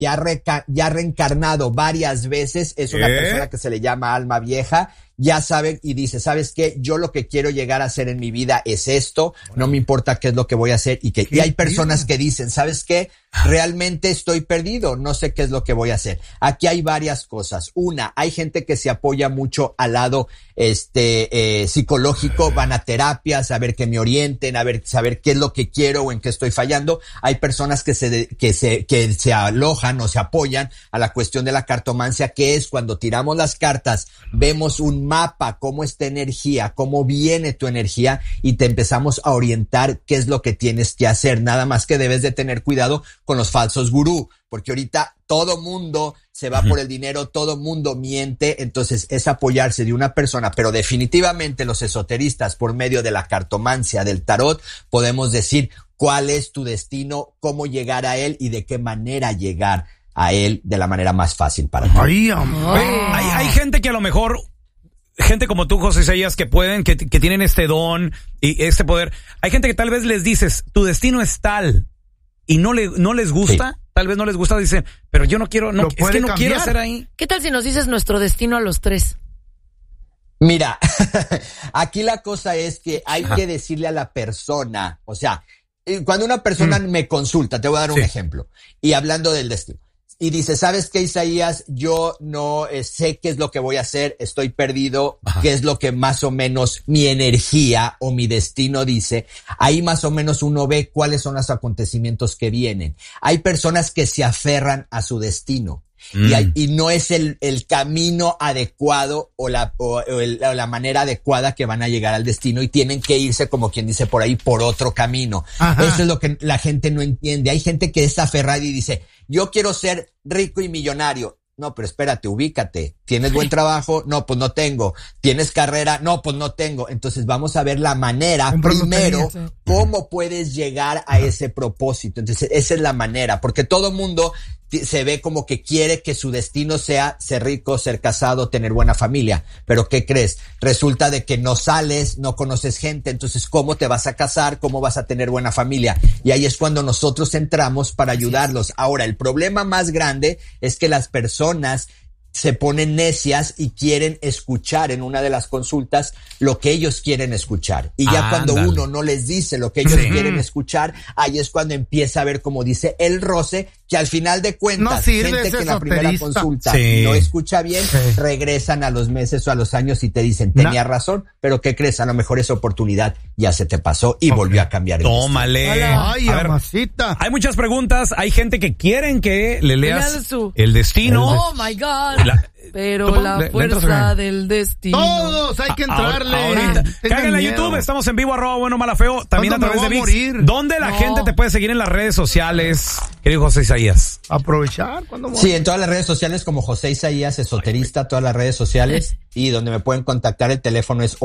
ya ha reencarnado varias veces, es una persona que se le llama alma vieja, ya sabe y dice, ¿sabes qué? Yo lo que quiero llegar a hacer en mi vida es esto, no me importa qué es lo que voy a hacer y hay personas que dicen, ¿sabes qué? Realmente estoy perdido, no sé qué es lo que voy a hacer. Aquí hay varias cosas. Una, hay gente que se apoya mucho al lado psicológico, van a terapias, a ver que me orienten, saber qué es lo que quiero o en qué estoy fallando. Hay personas que se alojan o se apoyan a la cuestión de la cartomancia, que es cuando tiramos las cartas, vemos un mapa, cómo está energía, cómo viene tu energía y te empezamos a orientar qué es lo que tienes que hacer. Nada más que debes de tener cuidado con los falsos gurú, porque ahorita todo mundo se va por el dinero, todo mundo miente, entonces es apoyarse de una persona, pero definitivamente los esoteristas por medio de la cartomancia, del tarot, podemos decir cuál es tu destino, cómo llegar a él y de qué manera llegar a él de la manera más fácil para ti. Hay gente que a lo mejor, gente como tú, José Isaías, que pueden, que tienen este don y este poder. Hay gente que tal vez les dices, tu destino es tal, y no les gusta, tal vez no les gusta, dicen, pero yo no quiero, es que no quiero estar ahí. ¿Qué tal si nos dices nuestro destino a los tres? Mira, aquí la cosa es que hay que decirle a la persona, o sea, cuando una persona me consulta, te voy a dar un ejemplo, y hablando del destino, y dice, ¿sabes qué, Isaías? Yo no sé qué es lo que voy a hacer, estoy perdido, qué es lo que más o menos mi energía o mi destino dice. Ahí más o menos uno ve cuáles son los acontecimientos que vienen. Hay personas que se aferran a su destino. Y no es el camino adecuado o la manera adecuada que van a llegar al destino y tienen que irse, como quien dice por ahí, por otro camino. Eso es lo que la gente no entiende. Hay gente que está aferrada y dice, yo quiero ser rico y millonario. No, pero espérate, ubícate. ¿Tienes buen trabajo? No, pues no tengo. ¿Tienes carrera? No, pues no tengo. Entonces vamos a ver la manera, primero, cómo puedes llegar a ese propósito. Entonces esa es la manera, porque todo mundo se ve como que quiere que su destino sea ser rico, ser casado, tener buena familia. Pero ¿qué crees? Resulta de que no sales, no conoces gente, entonces ¿cómo te vas a casar? ¿Cómo vas a tener buena familia? Y ahí es cuando nosotros entramos para ayudarlos. Ahora, el problema más grande es que las personas se ponen necias y quieren escuchar en una de las consultas lo que ellos quieren escuchar. Y ya cuando uno no les dice lo que ellos quieren escuchar, ahí es cuando empieza a ver, como dice el roce, que al final de cuentas, gente que en la primera consulta no escucha bien, regresan a los meses o a los años y te dicen, tenía razón, pero ¿qué crees? A lo mejor esa oportunidad ya se te pasó y volvió a cambiar. Tómale. Ay, a ver, mamacita. hay muchas preguntas, hay gente que quieren que le leas el destino. Oh my God. Pero la fuerza del destino. Todos hay que entrarle. Ahorita. Cáganle a YouTube, estamos en vivo, @buenomala_feo, también a través de ViX. ¿Dónde la gente te puede seguir en las redes sociales, querido José Isaías? Aprovechar cuando Sí, en todas las redes sociales como José Isaías Esoterista, todas las redes sociales, y donde me pueden contactar el teléfono es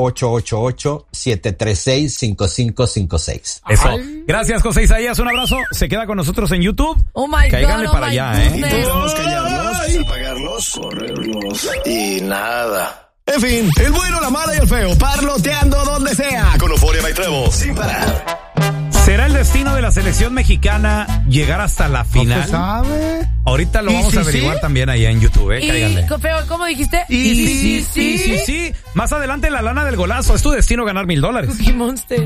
888-736-5556. Eso. Gracias, José Isaías, un abrazo. Se queda con nosotros en YouTube. Oh my Cáiganle God, para allá, Y podemos callarnos, apagarnos, corrernos y nada. En fin, el bueno, la mala y el feo, parloteando donde sea. Con Euphoria Night Trevo, sin parar. ¿Será el destino de la selección mexicana llegar hasta la final? ¿No se sabe? Ahorita lo vamos a averiguar también allá en YouTube, cáiganle. ¿Cómo dijiste? Sí. Más adelante la lana del golazo. Es tu destino ganar $1,000. Cookie Monster.